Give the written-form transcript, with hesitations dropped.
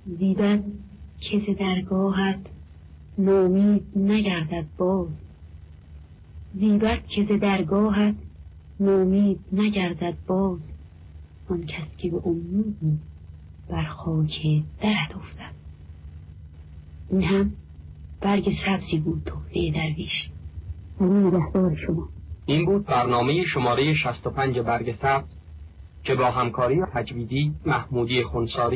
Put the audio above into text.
زیبد که ز درگاهت نومید نگردد باز. زیبد که ز درگاهت نومید نگردد باز. آن کس که به امیدی بر خاک درت افتد. این هم برگ سبزی بود تحفه درویش. نگهدار شما. این بود برنامه شماره 65 برگ سبز که با همکاری تجویدی محمودی خنساری